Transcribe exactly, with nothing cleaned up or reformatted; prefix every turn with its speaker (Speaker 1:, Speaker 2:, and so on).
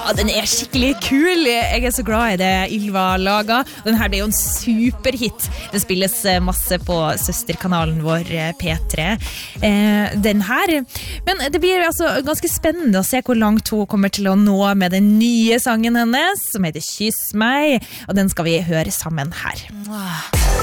Speaker 1: Ja, den er skikkelig kul. Jeg er så glad i det Ylva lager. Den her blir jo en superhit. Den spilles masse på søsterkanalen vår P tre. Eh, den her. Men det blir altså ganske spennende å se hvor langt hun kommer til å nå med den nye sangen hennes, som heter Kyss meg, og den skal vi høre sammen her.